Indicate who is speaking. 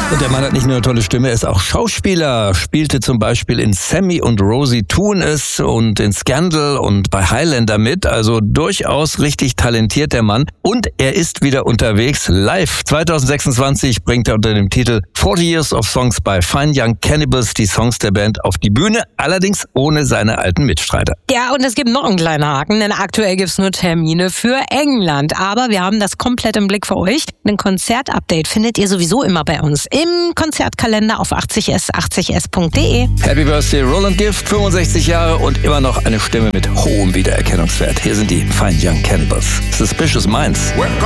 Speaker 1: Und der Mann hat nicht nur eine tolle Stimme, er ist auch Schauspieler. Spielte zum Beispiel in Sammy und Rosie tun es und in Scandal und bei Highlander mit. Also durchaus richtig talentiert der Mann. Und er ist wieder unterwegs live. 2026 bringt er unter dem Titel 40 Years of Songs by Fine Young Cannibals die Songs der Band auf die Bühne. Allerdings ohne seine alten Mitstreiter.
Speaker 2: Ja, und es gibt noch einen kleinen Haken, denn aktuell gibt's nur Termine für England. Aber wir haben das komplett im Blick für euch. Ein Konzertupdate findet ihr sowieso immer bei uns im Konzertkalender auf 80s80s.de.
Speaker 1: Happy Birthday Roland Gift, 65 Jahre und immer noch eine Stimme mit hohem Wiedererkennungswert. Hier sind die Fine Young Cannibals. Suspicious Minds.